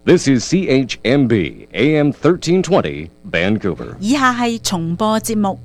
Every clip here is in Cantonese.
This is CHMB AM 1320 Vancouver。 以下係重播節目。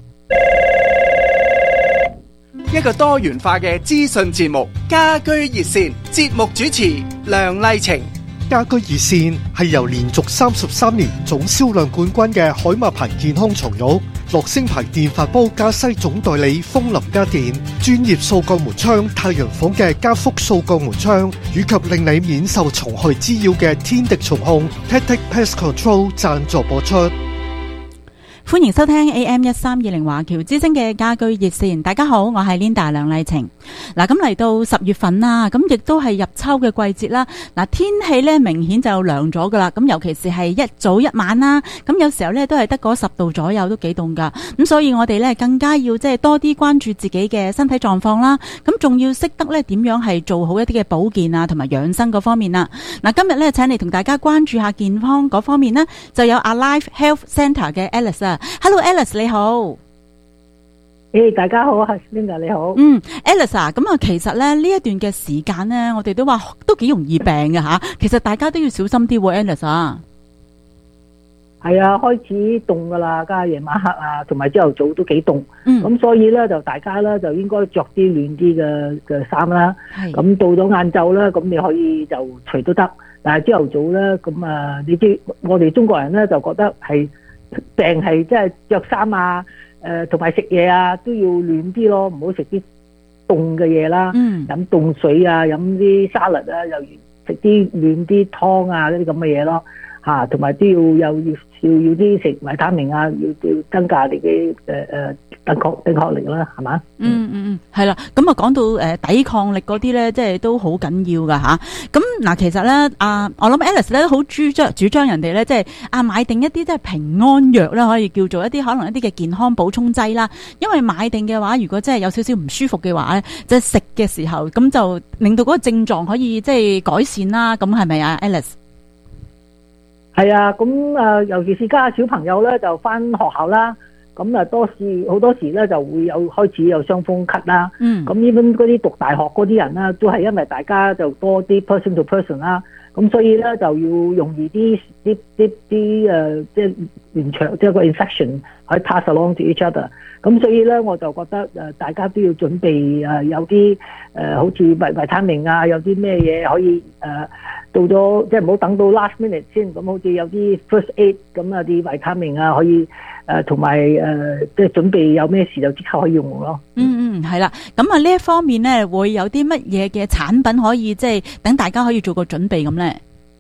一個多元化嘅資訊節目，家居熱線，節目主持梁麗晴。 家居熱線係由連續33年總銷量冠軍嘅海馬牌健康床褥、樂聲牌電飯煲加西總代理風林家電、專業掃鋼門窗太陽房嘅加福掃鋼門窗，以及令你免受蟲害滋擾嘅天敵蟲控 Tactic Pest Control 贊助播出。 歡迎收聽 AM1320 華僑之聲嘅家居熱線。大家好，我係 Linda 梁麗晴。嗱，咁嚟到10月份啦，咁亦都係入秋嘅季節啦。嗱，天氣咧明顯就涼咗噶啦。咁尤其是係一早一晚啦，咁有時候咧都係得嗰10度左右，都幾凍噶。咁所以我哋咧更加要即係多啲關注自己嘅身體狀況啦。咁仲要識得咧點樣係做好一啲嘅保健啊，同埋養生嗰方面啦。嗱，今日咧請嚟同大家關注下健康嗰方面呢，就有 Alive Health Centre 嘅 Alice 啊。Hello Alice 你好。 大家好，係 Linda 你好。 Alice 啊，咁啊，其實咧呢一段嘅時間咧，我哋都話都幾容易病嘅吓。其實大家都要小心啲喎 ，Alice 啊。 係啊，開始凍噶啦，加夜晚黑啊，同埋朝頭早都幾凍。咁所以咧就大家咧就應該着啲暖啲嘅衫啦。咁到咗晏晝咧，咁你可以就除都得。但係朝頭早咧，咁啊，你知我哋中國人咧就覺得係病係即係着衫啊。同埋食嘢啊都要暖啲咯，唔好食啲凍嘅嘢啦。飲凍水啊，飲啲沙律啊，又食啲暖啲湯啊，呢啲咁嘅嘢咯。同埋都要啲食維他命啊，要增加你嘅抵抗力啦，係嘛？ 係啦。咁啊，講到抵抗力嗰啲咧，即係都好緊要噶吓。咁嗱，其實咧我諗 Alice 咧好主張人哋咧，即係買定一啲即係平安藥啦，可以叫做一啲可能一啲嘅健康補充劑啦。因為買定嘅話，如果真係有少少唔舒服嘅話咧，即係食嘅時候，咁就令到嗰個症狀可以即係改善啦。咁係咪啊 ，Alice？ 係啊，咁尤其是家下小朋友咧就翻學校啦，咁好多時咧就會開始有傷風咳啦。咁呢邊嗰啲讀大學嗰啲人啦，都係因為大家就多啲 person to person 啦，咁所以咧就要容易啲即係連長即係個 infection 可以 pass along to each other。咁所以咧我就覺得大家都要準備有啲好似維他命啊，有啲咩嘢可以到咗即係唔好等到 last minute 先，咁好似有啲 first aid 咁啊，啲維他命啊可以同埋即係準備有咩事就即刻可以用咯。 係啦。咁啊呢一方面咧會有啲乜嘢嘅產品可以即係等大家可以做個準備咁咧？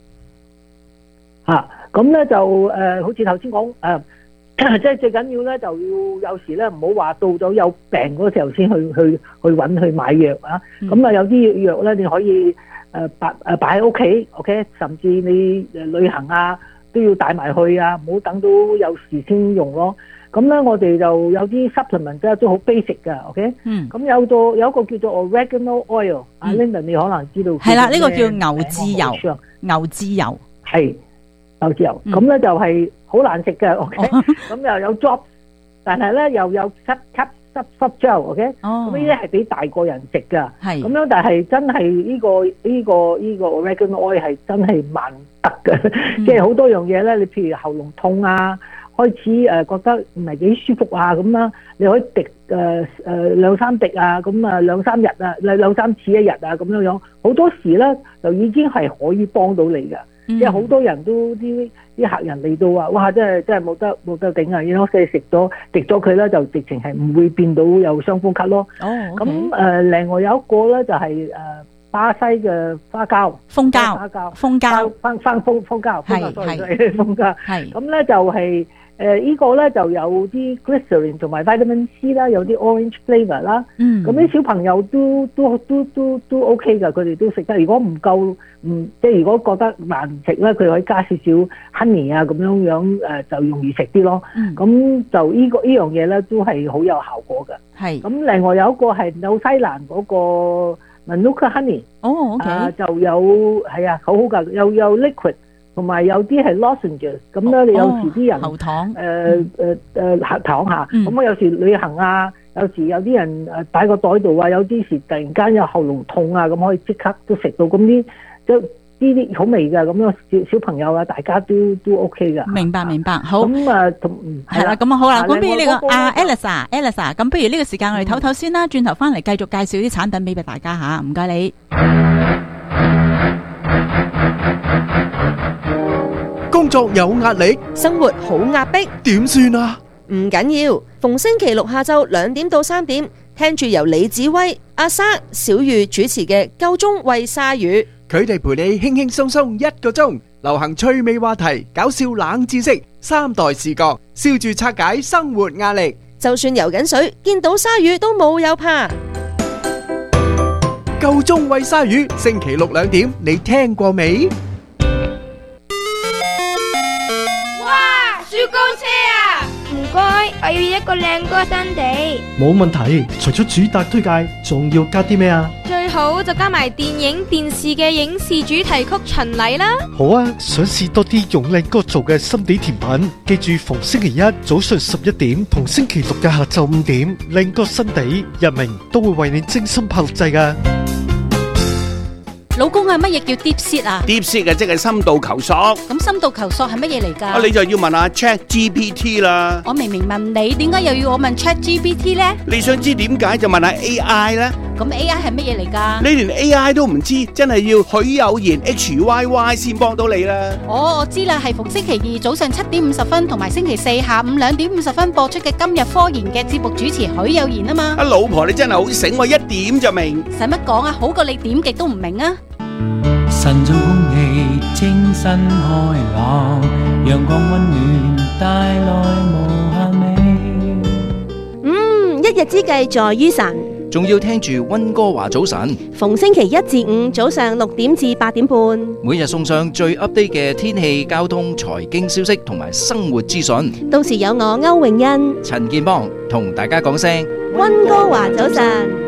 咁咧就好似頭先講即係最緊要咧就要有時咧唔好話到咗有病嗰時候先去買藥啊。咁啊有啲藥咧你可以擺喺屋企 ，OK， 甚至你旅行啊都要帶埋去啊，唔好等到有時先用咯。咁咧我哋就有啲 supplement 都好 basic 噶 ，OK。咁有一個叫做 oregano oil，Linda 你可能知道。係啦， 呢個叫牛至油，牛至油係牛至油。咁咧就係好難食嘅 ，OK。咁又有 drop， 但係咧又有濕 gel，OK， 咁呢啲係俾大個人食噶，咁樣但係真係呢個 oregano oil 係真係萬得嘅，即係好多樣嘢咧，你譬如喉嚨痛啊，開始覺得唔係幾舒服啊咁啦，你可以滴2-3滴啊，咁2-3日啊，2-3次一日啊咁樣，好多時咧就已經係可以幫到你嘅。即係好多人都啲客人嚟到話，哇！真係冇得頂啊！然後佢滴咗佢咧，就直情係唔會變到有傷風咳咯。咁另外有一個咧就係巴西嘅花膠、蜂膠，蜂膠，咁咧就係呢個咧就有啲 glycerin 同埋 vitamin C 啦，有啲 orange flavor 啦。咁啲小朋友都 OK 噶，佢哋都食得。如果唔夠，即係如果覺得難食咧，佢可以加少少 honey 啊，咁樣就容易食啲咯。咁就呢樣嘢咧都係好有效果嘅。咁另外有一個係紐西蘭嗰個 Manuka honey， 就有係啊，好好噶，有 liquid。同埋有啲係 lozenges， 咁咧你有時啲人喉糖， 喉糖下，咁我有時旅行啊，有時有啲人擺個袋度啊，有啲時突然間有喉嚨痛啊，咁可以即刻都食到，咁啲啲好味㗎，咁樣小朋友啊，大家都 OK 㗎。 明白，好。 咁係啦，咁好啦。咁不如呢個Alice，咁不如呢個時間我哋唞唞先啦，轉頭翻嚟繼續介紹啲產品俾大家吓，唔該你。 工作有壓力， 生活好壓迫， 點算啊？ 唔緊要，逢星期六下晝2點到3點，聽住由李子威、阿生、小玉主持嘅夠鐘喂鯊魚， 佢哋陪你輕輕鬆鬆1個鐘，流行趣味話題、搞笑冷知識、3代視角，笑住拆解生活壓力。 就算游緊水，見到鯊魚都冇有怕。 夠鐘喂鯊魚，星期六2點，你聽過未？ 雪糕車啊！唔該，我要一個靚哥新地。 冇問題，除咗主打推介，仲要加啲咩啊？ 最好就加埋電影、電視嘅影視主題曲巡禮啦。 好啊，想試多啲用靚哥做嘅心地甜品，記住逢星期一早上11點同星期六嘅下晝5點，靚哥新地日明都會為你精心拍錄製㗎。 老公啊，乜嘢叫 deep seat 啊 ？deep seat 嘅即係深度求索。 咁深度求索係乜嘢嚟㗎？ 你就要問下 ChatGPT 啦。 我明明問你，點解又要我問 ChatGPT 呢？ 你想知點解就問下 AI 啦。 咁 AI 係乜嘢嚟㗎？ 你連 AI 都唔知，真係要許有言 HYY 先幫到你啦。 我知啦，係逢星期二早上7點50分同埋星期四下午2點50分播出嘅今日科研嘅節目主持許有言啊嘛。 老婆你真係好醒，我一點就明。 使乜講啊？好過你點極都唔明啊！ 晨早空氣清新開朗，陽光溫暖帶來無限美。 一日之計在於晨， 仲要聽住溫哥華早晨， 逢星期1至5早上6點至8點半， 每日送上最 update 嘅天氣、交通、財經消息同埋生活資訊。 到時有我歐永欣、 陳建邦同大家講聲溫哥華早晨。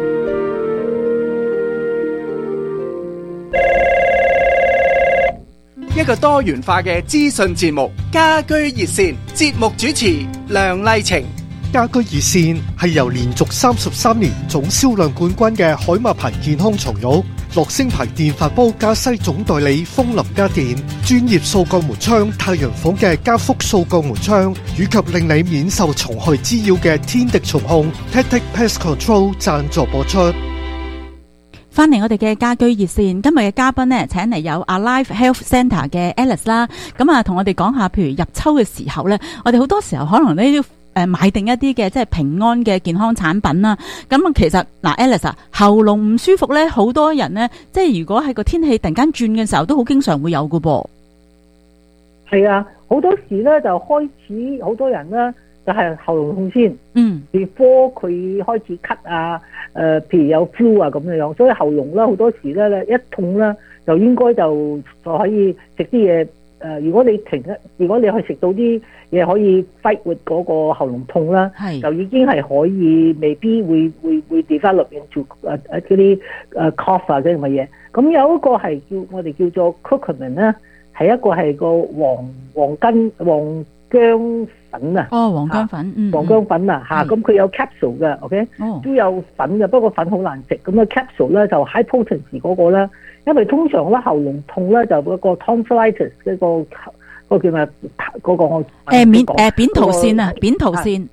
一個多元化嘅資訊節目，家居熱線，節目主持梁麗晴。 家居熱線係由連續33年總銷量冠軍嘅海馬牌健康床褥、樂聲牌電飯煲加西總代理風林家電、專業掃鋼門窗太陽房嘅加福掃鋼門窗，以及令你免受蟲害滋擾嘅天敵蟲控 Tactic Pest Control 贊助播出。 翻嚟我哋嘅家居熱線，今日嘅嘉賓呢，請嚟有 Alive Health Centre 嘅 Alice 啦，咁啊同我哋講下，譬如入秋嘅時候呢，我哋好多時候可能呢都買定一啲嘅即係平安嘅健康產品啦。咁啊其實嗱 Alice 啊，喉嚨唔舒服呢，好多人呢，即係如果係個天氣突然間轉嘅時候，都好經常會有㗎噃。 係啊，好多時呢就開始好多人呢就係喉嚨痛先，before 佢開始咳啊，譬如有 flu 啊咁樣，所以喉嚨咧好多時咧一痛咧就應該就可以食啲嘢。如果你去食到啲嘢可以 fight with 嗰個喉嚨痛啦，就已經係可以，未必會 develop into 嗰啲cough 啊嗰啲咁嘅嘢。咁有一個係我哋叫做 curcumin 啦，係一個係個黃薑粉啊， 黃薑粉， 黃薑粉啊，咁佢有 capsule 嘅 ，OK，都有粉嘅，不過粉好難食。咁啊 capsule 咧就 high potency 嗰個咧，因為通常咧喉嚨痛咧就嗰個 tonsillitis 嗰個叫咩？嗰個我扁桃腺啊，扁桃腺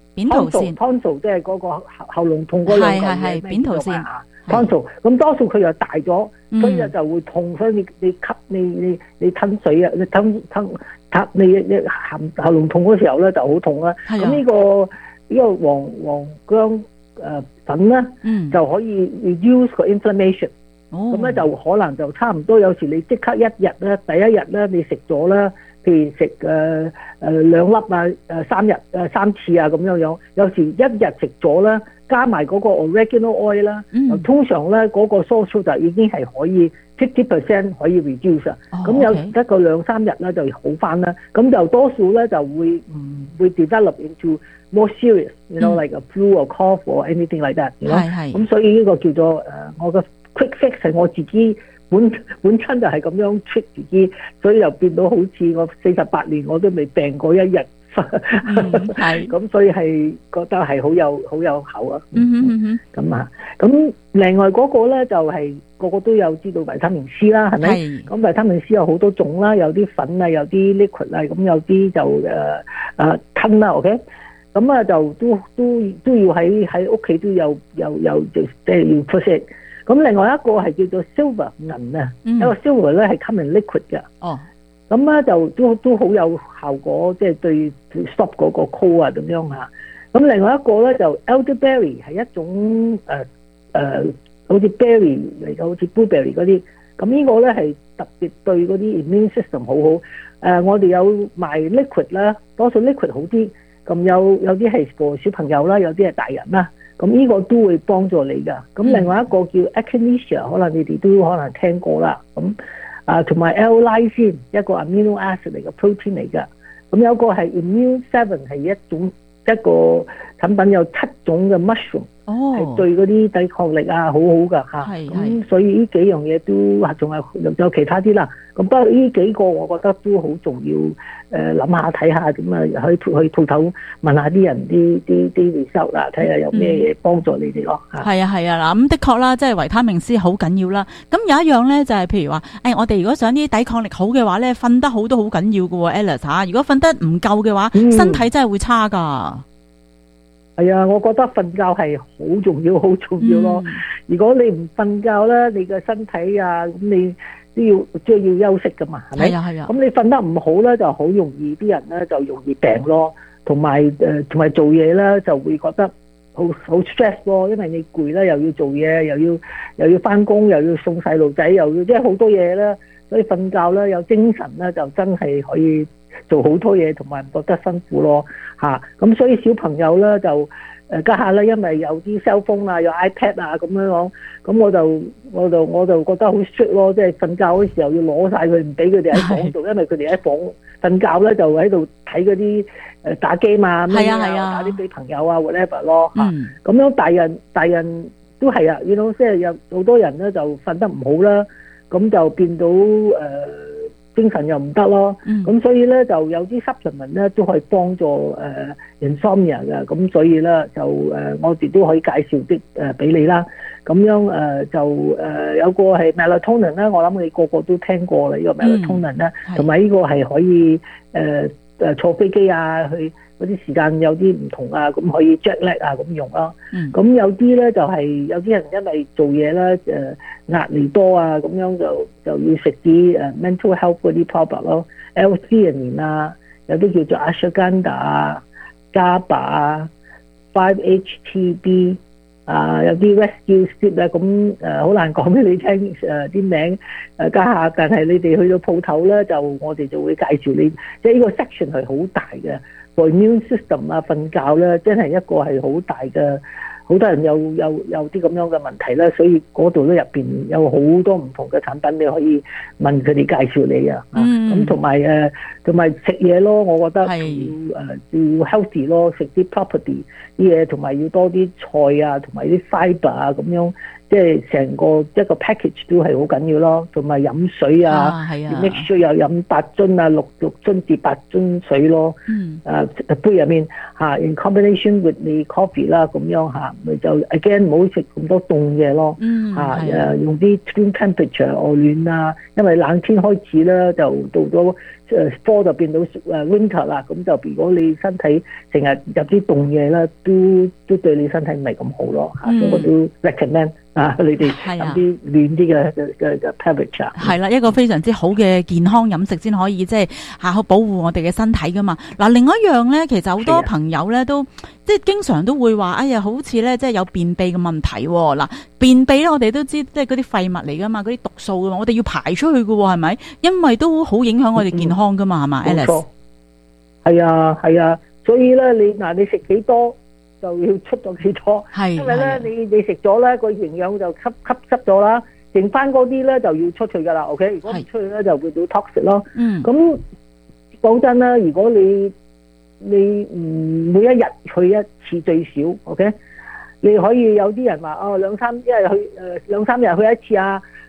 tonsil 即係嗰個喉嚨痛嗰兩個係扁桃腺 tonsil， 咁多數佢又大咗，所以就會痛，所以你吸你吞水啊，你吞你喉嚨痛嗰時候咧就好痛啦。咁呢個黃薑粉咧，就可以 reduce 個 inflammation。咁咧就可能就差唔多，有時你即刻一日咧，第一日咧你食咗啦，譬如食2粒啊，3次啊咁樣，有時一日食咗啦，加埋嗰個 oregano oil 啦，通常咧嗰個 source 就已經係可以 50% 可以 reduce 啊。咁有時得個2-3日咧就好翻啦，咁就多數咧就會會 develop into more serious，you know like a flu or cough or anything like that。咁所以呢個叫做我嘅 quick fix 係我自己本身就係咁樣 treat 自己，所以就變到好似我48年我都未病過一日係咁，所以係覺得係好有效啊。咁啊，咁另外嗰個咧就係個個都有知道維他命 C 啦，係咪？咁維他命 C 有好多種啦，有啲粉啊，有啲 liquid 啊，咁有啲就吞啦 ，OK。咁啊就都要喺屋企都有即係要出色。咁另外一個係叫做 silver 銀啊，一個 silver 咧係 come in liquid 嘅。哦。咁咧就都好有效果，即係對 stop 嗰個 cold 啊咁樣嚇。咁另外一個咧就 elderberry 係一種好似 berry 嚟嘅，好似 blueberry 嗰啲。咁呢個咧係特別對嗰啲 immune system 好好。我哋有賣 liquid 啦，多數 liquid 好啲。咁有啲係個小朋友啦，有啲係大人啦。咁呢個都會幫助你㗎。咁另外一個叫 echinacea， 可能你哋都可能聽過啦。咁同埋 L-lysine 一個 amino acid 嚟嘅 protein 嚟㗎。咁有個係 immune 7係一個產品，有7種嘅 mushroom， 係對嗰啲抵抗力啊好好㗎嚇。咁所以呢幾樣嘢都仲有其他啲啦。咁不過呢幾個我覺得都好重要，諗下睇下點啊，去鋪頭問下啲人啲 result 啦，睇下有咩嘢幫助你哋咯嚇。係啊嗱，咁的確啦，即係維他命 C 好緊要啦。咁有一樣咧就係譬如話，我哋如果想啲抵抗力好嘅話咧，瞓得好都好緊要㗎喎 Alice 嚇。如果瞓得唔夠嘅話，身體真係會差㗎。 係啊，我覺得瞓覺係好重要，好重要咯。如果你唔瞓覺咧，你嘅身體啊，咁你都要休息噶嘛，係咪？係啊。咁你瞓得唔好咧，就好容易啲人咧就容易病咯，同埋做嘢咧就會覺得好 stress 咯，因為你攰啦，又要做嘢，又要翻工，又要送細路仔，又要即係好多嘢啦。所以瞓覺咧有精神咧，就真係可以做好多嘢，同埋唔覺得辛苦咯嚇。咁所以小朋友咧就家下咧，因為有啲 cell phone 啊，有 iPad 啊咁樣講，咁我就覺得好 strict 咯，即係瞓覺嗰時候要攞晒佢，唔俾佢哋喺房度，因為佢哋喺房瞓覺咧就喺度睇嗰啲打機嘛，咩打啲俾朋友啊 whatever 咯嚇。咁樣大人都係啊，即係有好多人咧就瞓得唔好啦，咁就變到精神又唔得咯，咁所以咧就有啲 supplement 咧都可以幫助insomnia 嘅，咁所以咧就我哋都可以介紹啲俾你啦。咁樣就有個係 melatonin 咧，我諗你個個都聽過啦，呢個 melatonin 咧，同埋呢個係可以坐飛機啊，去嗰啲時間有啲唔同啊，咁可以 jet lag 啊咁用咯。咁有啲咧就係有啲人因為做嘢咧壓力多啊，咁樣就要食啲mental health 嗰啲 product 咯 ，L-theanine 啊，有啲叫做 ashwagandha 啊、GABA 啊、5-HTB 啊，有啲 rescue sleep 啊，咁好難講俾你聽啲名家下，但係你哋去到鋪頭咧，我哋就會介紹你，即係呢個 section 係好大嘅。For immune system 啊，瞓覺咧，真係一個係好大嘅，好多人有啲咁樣嘅問題啦，所以嗰度咧入邊有好多唔同嘅產品，你可以問佢哋介紹你啊。咁同埋食嘢咯，我覺得要 healthy 咯，食啲 property 啲嘢，同埋要多啲菜啊，同埋啲 fibre 啊咁樣。即係成個一個 package 都係好緊要咯，同埋飲水啊，make sure 有飲8樽啊，6樽至8樽水咯。杯入面in combination with the coffee 啦，咁樣咪就 again 唔好食咁多凍嘢咯。用啲 room temperature 外暖啊，因為冷天開始咧就到咗fall 就變到winter 啦，咁就如果你身體成日入啲凍嘢咧，都對你身體唔係咁好咯。所以我都 recommend。你哋飲啲暖啲嘅 temperature 係啦，一個非常之好嘅健康飲食先可以即係好保護我哋嘅身體噶嘛。嗱，另外一樣咧，其實好多朋友咧都即係經常都會話，哎呀，好似咧即係有便秘嘅問題。嗱，便秘咧我哋都知即係嗰啲廢物嚟噶嘛，嗰啲毒素噶嘛，我哋要排出去噶，係咪？因為都好影響我哋健康噶嘛，係嘛 Alice？ 係啊，所以咧你食幾多？就要出咗幾多，因為咧你食咗咧個營養就吸濕咗啦，剩翻嗰啲咧就要出去噶啦。OK， 如果唔出去咧就會到 toxic 咯。咁講真啦，如果你每一日去一次最少 ，OK， 你可以有啲人話2-3日去一次啊，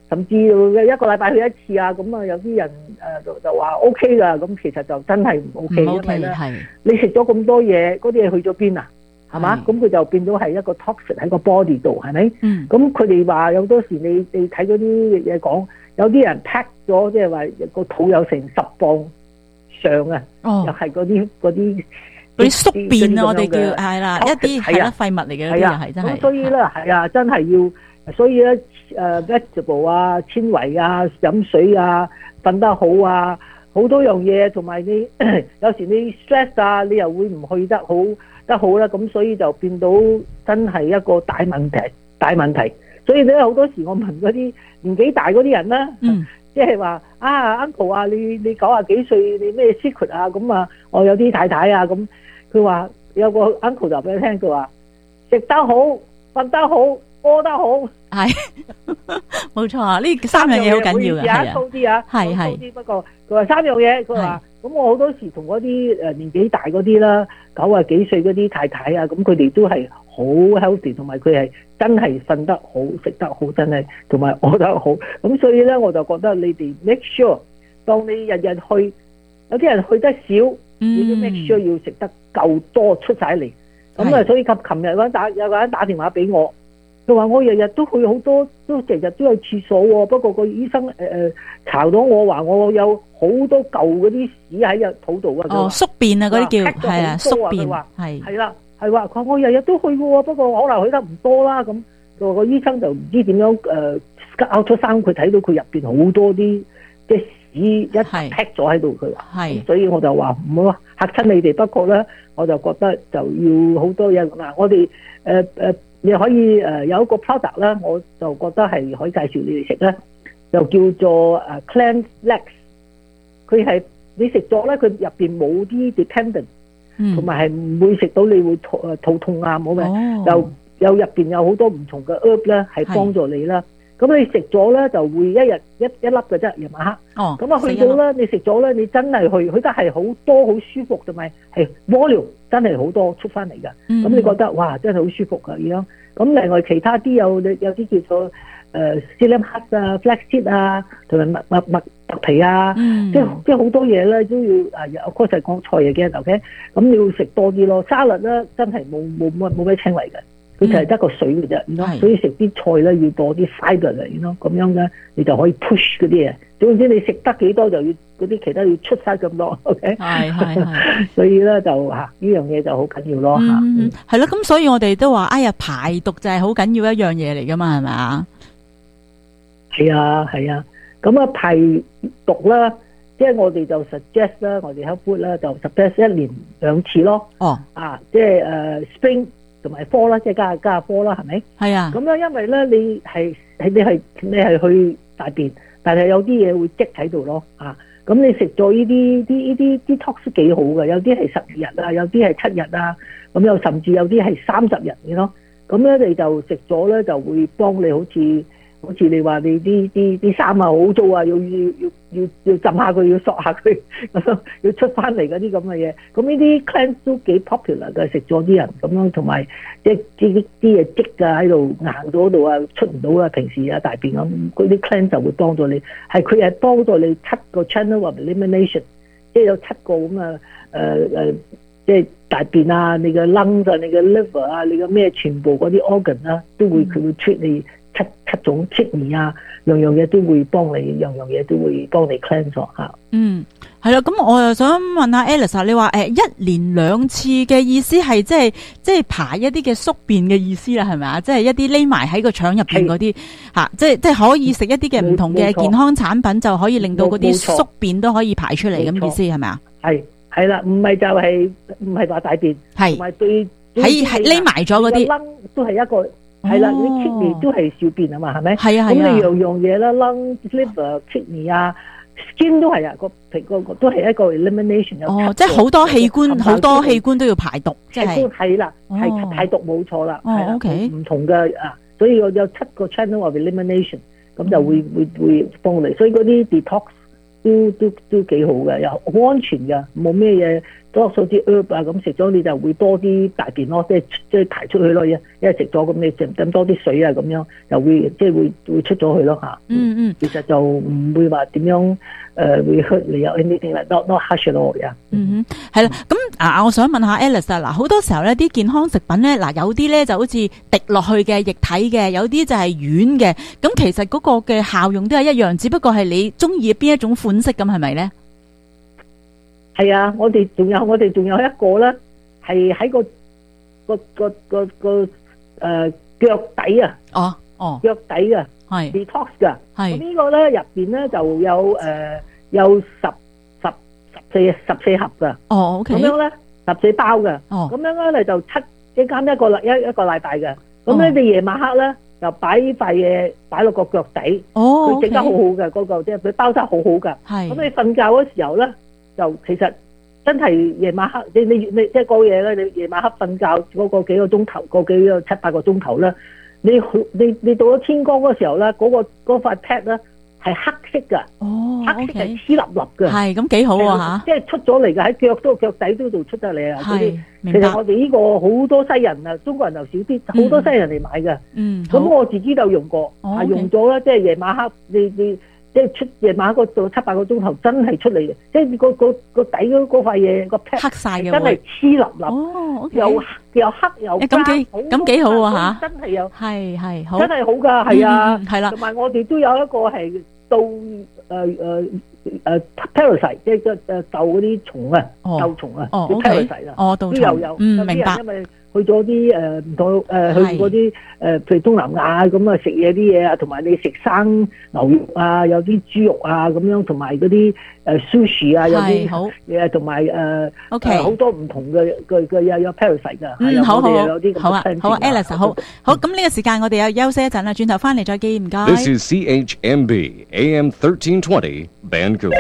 甚至一個禮拜去一次啊，咁啊有啲人就話 OK 噶，咁其實就真係唔 OK，因為咧你食咗咁多嘢，嗰啲嘢去咗邊啊？係嘛？咁佢就變咗係一個 toxic 喺個 body 度，係咪？咁佢哋話有多時你睇嗰啲嘢講，有啲人 pack 咗，即係話個肚有成10磅上啊，又係嗰啲宿便啊，我哋叫係啦，一啲係啦廢物嚟嘅，嗰啲又係真係。 咁所以咧係啊，真係要，所以咧vegetable 啊、纖維啊、飲水啊、瞓得好啊，好多樣嘢，同埋你有時你 stress 啊，你又會唔去得好啦，咁所以就變到真係一個大問題。所以咧好多時我問嗰啲年紀大嗰啲人啦，即係話uncle 啊，你90幾歲，你咩 secret 啊？咁啊，我有啲太太啊，咁佢話有個 uncle 就俾你聽，佢話食得好、瞓得好、屙得好， 係冇錯啊！呢3樣嘢好緊要嘅， 高啲啊，係。不過佢話3樣嘢，佢話咁我好多時同嗰啲年紀大嗰啲啦，90幾歲嗰啲太太啊，咁佢哋都係好 healthy， 同埋佢係真係瞓得好、食得好，真係同埋屙得好。咁所以咧，我就覺得你哋 make sure， 當你日日去，有啲人去得少，你都 make sure 要食得夠多出晒嚟。咁啊，所以琴日有個人打電話俾我。佢話我日日都去好多，都日日都有廁所喎。不過個醫生查到我話我有好多舊嗰啲屎喺個肚度啊。 宿便啊，嗰啲叫係啊，宿便係啦，係話佢話我日日都去嘅喎，不過可能去得唔多啦。咁個醫生就唔知點樣拗出生，佢睇到佢入邊好多啲即係屎一劈咗喺度，佢話，所以我就話唔好嚇親你哋。不過咧，我就覺得就要好多嘢嗱，我哋你可以有一個 product 啦，我就覺得係可以介紹你哋食咧，就叫做Cleanse Legs。佢係你食咗咧，佢入邊冇啲 dependent，同埋係唔會食到你會肚痛啊，冇嘅。又入邊有好多唔同嘅 herb 咧，係幫助你啦。咁你食咗咧，就會一日一粒嘅啫，夜晚黑。咁啊去到咧，你食咗咧，你真係去得係好多好舒服，同埋係 volume 真係好多出翻嚟㗎。咁你覺得哇，真係好舒服㗎咁樣。咁另外其他啲有啲叫做psyllium husk 啊、flaxseed 啊，同埋麥皮啊，即係好多嘢咧都要有嗰陣講菜嘢嘅 OK。咁你要食多啲咯。沙律咧真係冇咩纖維嘅。佢就係得個水嘅啫，所以食啲菜咧要多啲 fibre 嚟咯，咁樣咧你就可以 push 嗰啲嘢。總之你食得幾多就要嗰啲其他要出晒咁多 ，OK？係，所以咧就呢樣嘢就好緊要咯嚇。 係咯，咁所以我哋都話，哎呀排毒就係好緊要一樣嘢嚟噶嘛，係咪啊？ 係啊，咁啊排毒啦，即係我哋就 suggest 啦，我哋 health food 啦就 suggest 1年2次咯。即係spring。同埋科啦，即係加科啦，係咪？係啊。咁咧，因為咧，你係去大便，但係有啲嘢會積喺度咯。咁你食咗呢啲 tox 都幾好嘅，有啲係12日啊，有啲係7日啊，咁又甚至有啲係30日嘅咯。咁咧你就食咗咧，就會幫你好似你話你啲衫啊好污糟啊，要浸下佢，要索下佢，要出翻嚟嗰啲咁嘅嘢。咁呢啲 cleanse 都幾 popular 嘅，食咗啲人咁樣，同埋即係啲嘢積啊喺度硬咗度啊，出唔到啊，平時啊大便咁，嗰啲 cleanse 就會幫助你。佢係幫助你7個 channel of elimination， 即係有7個咁啊即係大便啊，你嘅 lungs 啊，你嘅 liver 啊，你嘅咩全部嗰啲 organ 啊，都會佢會 treat你。七種 kidney 啊，樣嘢都會幫你，樣嘢都會幫你 cleanse 咗嚇。 係啦，咁我又想問下 Alice， 你話1年2次嘅意思係即係排一啲嘅宿便嘅意思啦，係咪啊？即係一啲匿埋喺個腸入邊嗰啲嚇，即係可以食一啲嘅唔同嘅健康產品，就可以令到嗰啲宿便都可以排出嚟咁意思係咪啊？ 係啦，唔係就係唔係話大便，同埋對喺匿埋咗嗰啲都係一個。係啦，你 kidney 都係小便啊嘛，係咪？ 係啊。 咁你樣嘢啦 lung、liver、kidney 啊 ，skin 都係啊，個都係一個 elimination。 即係好多器官都要排毒，即係。 係啦，係排毒冇錯啦。 OK。 唔同嘅所以我有7個 channel of elimination， 咁就會幫你。所以嗰啲 detox 都幾好嘅，又好安全嘅，冇咩嘢多數啲 herb 啊，咁食咗你就會多啲大便咯，即係排出去咯，因為食咗咁你飲多啲水啊，咁樣就會即係會出咗去咯嚇。其實就唔會話點樣會 hurt 你有 anything like not harsh at all 呀。 係啦，咁我想問下 Alice 啊，嗱好多時候咧啲健康食品咧，嗱有啲咧就好似滴落去嘅液體嘅，有啲就係軟嘅，咁其實嗰個嘅效用都係一樣，只不過係你中意邊一種款式咁係咪咧？ 係啊，我哋仲有一個咧，係喺個腳底啊。腳底嘅係 detox 嘅。係咁呢個咧入邊咧就有14盒噶。OK。咁樣咧14包嘅。咁樣咧就一間一個禮拜嘅。咁咧你夜晚黑咧就擺塊嘢擺落個腳底。佢整得好好嘅嗰個，即係佢包得好好㗎。係。咁你瞓覺嗰時候咧，就其實真係夜晚黑，你即係嗰嘢咧，你夜晚黑瞓覺嗰個幾個鐘頭，個幾個7-8個鐘頭咧，你到咗天光嗰時候咧，嗰塊 pad 咧係黑色㗎。黑色係黐粒粒嘅。係咁幾好啊嚇！即係出咗嚟嘅喺腳底都度出得嚟啊！係，其實我哋呢個好多西人啊，中國人又少啲，好多西人嚟買嘅。咁我自己就用過，用咗啦，即係夜晚黑你。即係出夜晚嗰度7-8個鐘頭真係出嚟嘅，即係個底嗰塊嘢個 pad 黑曬嘅， 真係黐粒粒，又黑又咁幾好啊嚇！ 真係有係好， 真係好㗎，係啊， 係啦。 同埋我哋都有一個係到parasite， 即係鬥嗰啲蟲啊，鬥蟲啊，叫 parasite 啊，都有。明白。因為去咗啲唔同去嗰啲譬如東南亞咁啊，食嘢啲嘢啊，同埋你食生牛肉啊，有啲豬肉啊咁樣，同埋嗰啲sushi 啊，有啲嘢，同埋好多唔同嘅有 parasite 㗎。 好啊，Alice 好，咁呢個時間我哋又休息一陣啦，轉頭翻嚟再見，唔該。 This is CHMB AM 1320 Vancouver。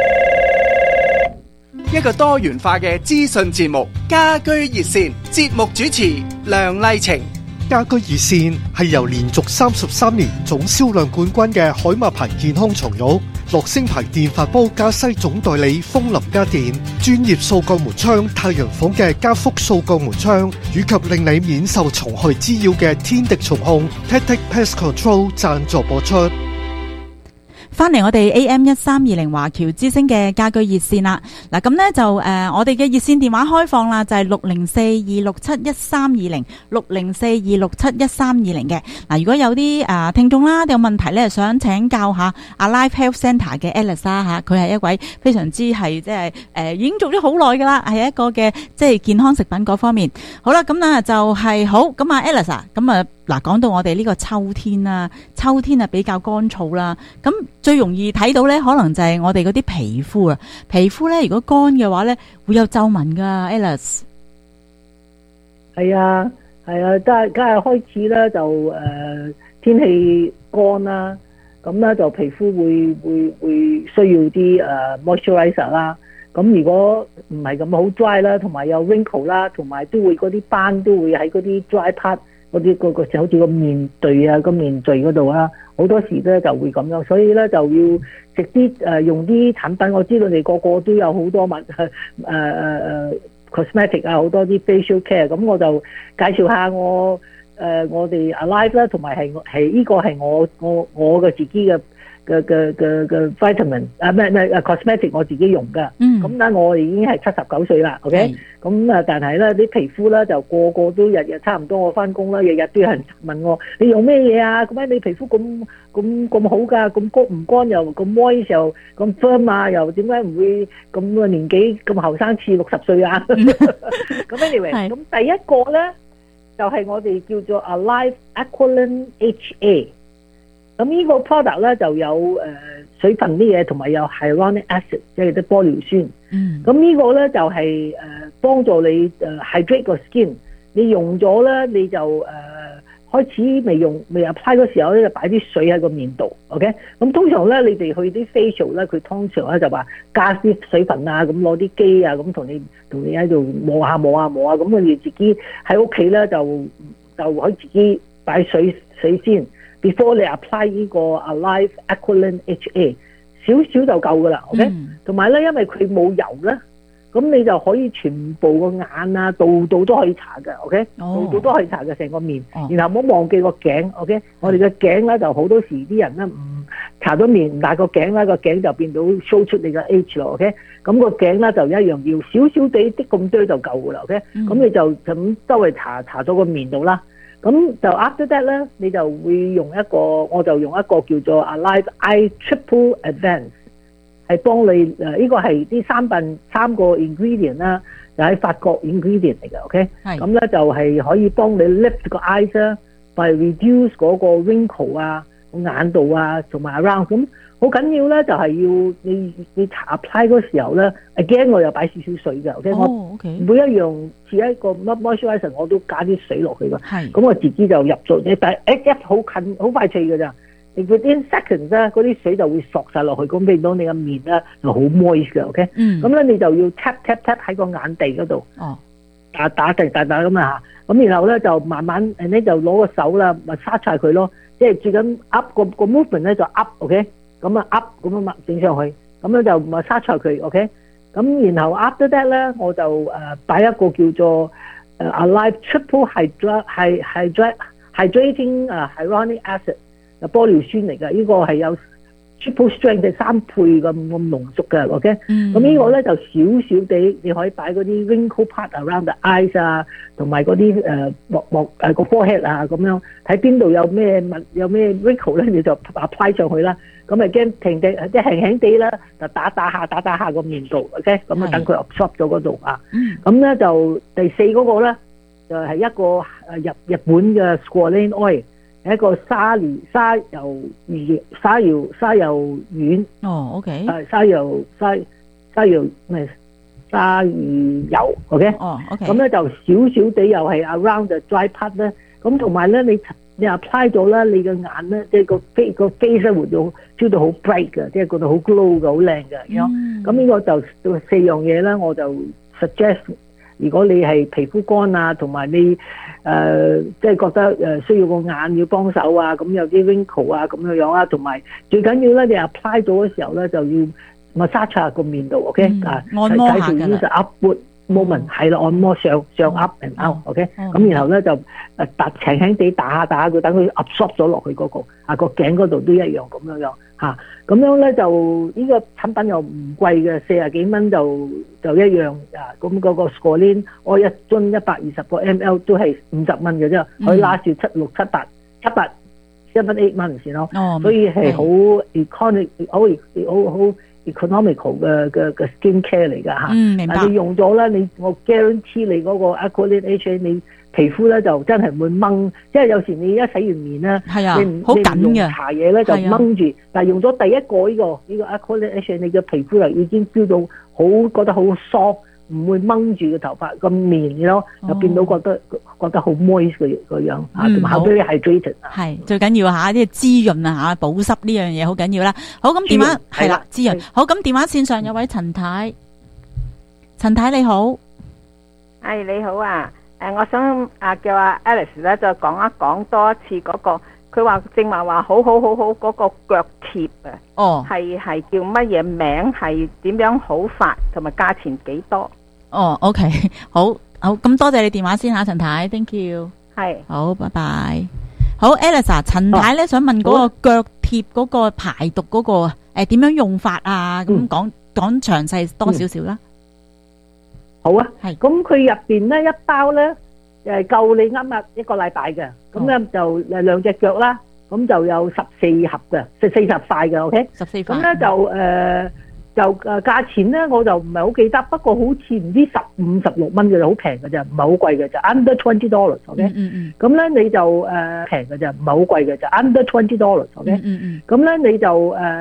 一個多元化嘅資訊節目，家居熱線節目主持梁麗晴。 家居熱線係由連續33年總銷量冠軍嘅海馬牌健康床褥、樂聲牌電飯煲加西總代理風林家電、專業掃角門窗太陽房嘅加福掃角門窗，以及令你免受蟲害滋擾嘅天敵蟲控 Tactic Pest Control 贊助播出。 翻嚟我哋 AM1320 華僑之聲嘅家居熱線啦，嗱咁咧就我哋嘅熱線電話開放啦，就係60426711320 60426711320嘅。嗱，如果有啲聽眾啦，有問題咧，想請教下阿 Life Health Centre 嘅 Alice 啦嚇，佢係一位非常之係即係已經做咗好耐噶啦，係一個嘅即係健康食品嗰方面。好啦，咁啊就係好咁啊 Alice 啊，咁啊嗱講到我哋呢個秋天啦，秋天啊比較乾燥啦，咁最容易睇到咧，可能就係我哋嗰啲皮膚啊。皮膚咧，如果乾嘅話咧，會有皺紋噶。Alice， 係啊，家下開始咧就天氣乾啦，咁咧就皮膚會需要啲moisturizer 啦。咁如果唔係咁好 dry 啦，同埋有 wrinkle 啦，同埋都會嗰啲斑都會喺嗰啲 dry part 嗰啲個就好似個面碓啊，個面碓嗰度啦。好多時咧就會咁樣，所以咧就要食啲用啲產品。我知道你個個都有好多cosmetic 啊，好多啲 facial care。咁我就介紹下我哋 Alive 啦，同埋係呢個係我嘅自己嘅 vitamin 咩 cosmetic 我自己用㗎。咁咧我已經係79歲啦 ，OK。咁但係咧啲皮膚咧就個個都日日差唔多，我翻工啦，日日都有人問我你用咩嘢啊？咁解你皮膚咁好㗎？咁乾唔乾又咁 moist 又咁 firm 啊？又點解唔會咁個年紀咁後生似60歲啊？咁 anyway， 咁第一個咧就係我哋叫做 Alive Aqualan HA。咁呢個 product 咧就有水分啲嘢，同埋有 hyaluronic acid， 即係啲玻尿酸。咁呢個咧就係幫助你hydrate 個 skin。你用咗咧，你就開始未 apply 嗰時候咧，就擺啲水喺個面度。OK， 咁通常咧，你哋去啲 facial 咧，佢通常咧就話加啲水分啊，咁攞啲機啊，咁同你喺度磨下，咁你自己喺屋企咧就可以自己擺水先。Before 你 apply 呢個 Alive Aqualan HA， 少少就夠噶啦 ，OK？同埋咧，因為佢冇油咧， 咁你就可以全部個眼啊，度度都可以搽嘅 ，OK， 度度都可以搽嘅成個面，然後唔好忘記個頸 ，OK， 我哋嘅頸咧就好多時啲人咧唔搽咗面，但係個頸咧個頸就變到 show 出你嘅 age 咯 ，OK， 咁個頸咧就一樣要少少地啲咁多就夠噶啦 ，OK， 咁你就咁周圍搽咗個面度啦。咁就 after that 咧，你就會用一個，我就用一個叫做 Alive Eye Triple Advance， 係幫你呢個係啲三個 ingredient 啦，就喺法國 ingredient 嚟嘅 ，OK， 咁咧就係可以幫你 lift 個 eyes 啦 ，by reduce 嗰個 wrinkle 啊，眼度啊，同埋 around 咁。好緊要咧，就係要你搽 apply 嗰時候咧 ，again 我又擺少少水嘅 ，OK， 我每一樣似一個 moisturizer 我都加啲水落去嘅，咁我自己就入咗，但係一好近好快脆嘅咋 ，within seconds 咧，嗰啲水就會索晒落去，咁變到你嘅面咧就好 moist 嘅 ，OK， 咁咧你就要 tap 喺個眼地嗰度，打咁啊嚇，咁然後咧就慢慢你就攞個手啦，咪沙晒佢咯，即係最緊 up 個 movement 咧就 up，OK。咁啊 up 咁樣整上去，咁樣就唔係沙菜佢 ，OK。咁然後 after that 咧，我就擺一個叫做Alive Triple Hydrating Hyaluronic Acid， 玻尿酸嚟嘅，呢個係有 triple strength 嘅3倍咁濃縮嘅 ，OK。咁呢個咧就少少地，你可以擺嗰啲 wrinkle part around the eyes 啊，同埋嗰啲個 forehead 啊咁樣，睇邊度有咩 wrinkle 咧，你就 apply 上去啦。咁咪驚停地，即係輕地啦，就打下個面度 ，OK， 咁啊等佢 absorb 咗嗰度啊。咁咧就第4嗰個咧，就係一個日本嘅 squalane oil， 係一個沙油丸。 哦 ，OK。 沙魚油 ，OK。哦 ，OK。咁咧就少少地又係 around the dry part 咧，咁同埋咧你 apply 咗啦，你嘅眼咧，即係個 face 咧會照到好 bright 嘅，即係覺得好 glow 嘅，好靚嘅。咁呢個就4樣嘢啦，我就 suggest， 如果你係皮膚乾啊，同埋你即係覺得需要個眼要幫手啊，咁有啲 wrinkle 啊咁樣啊，同埋最緊要咧，你 apply 咗嘅時候咧，就要 massage 下個面度 ，OK， 按摩下㗎啦。 moment 係啦，按摩上 up and out，OK， 咁然後咧就輕輕地打下佢，等佢 absorb 咗落去嗰個頸嗰度都一樣咁樣嚇，咁樣咧就呢個產品又唔貴嘅，40幾蚊就一樣啊，咁嗰個 squalane 我一樽120個 ml 都係50蚊嘅啫，可以拉住7、6、7、8、7、8 蚊先咯，所以係好 economical 嘅 skin care 嚟㗎嚇。 明白。 你用咗咧，我 guarantee 你嗰個 Aqualit HA， 你皮膚咧就真係唔會掹，即係有時你一洗完面咧，你唔用搽嘢咧就掹住，但係用咗第一個呢個 Aqualit HA， 你嘅皮膚就已經 feel 到覺得好 soft， 唔會掹住個頭髮個面咯，就變到覺得好 moist 個樣嚇，同埋後邊係 hydrated。 係最緊要嚇，啲滋潤啊嚇，保濕呢樣嘢好緊要啦。好，咁電話係啦，滋潤。好，咁電話線上有位陳太，陳太你好， 係你好啊。我想叫阿 Alice 咧再講一講多一次嗰個，佢話正話好嗰個腳貼啊。哦，係叫乜嘢名？係點樣好法？同埋價錢幾多？ 哦 ，OK， 好，咁多謝你電話先嚇，陳太 ，thank you。係，好，拜拜。好 ，Alice 陳太咧想問嗰個腳貼嗰個排毒嗰個點樣用法啊？咁講詳細多少少啦。 好啊，係，咁佢入邊咧一包咧夠你啱一個禮拜嘅，咁咧就2隻腳啦，咁就有14盒嘅，40塊嘅 ，OK， 14塊，咁咧就價錢咧我就唔係好記得，不過好似唔知15、16蚊嘅，好平嘅啫，唔係好貴嘅啫 ，under $20，OK， 咁咧你就平嘅啫，唔係好貴嘅啫，under $20，OK，咁咧你就